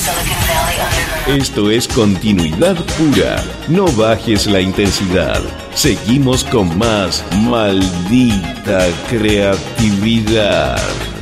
Esto es continuidad pura. No bajes la intensidad. Seguimos con más maldita creatividad.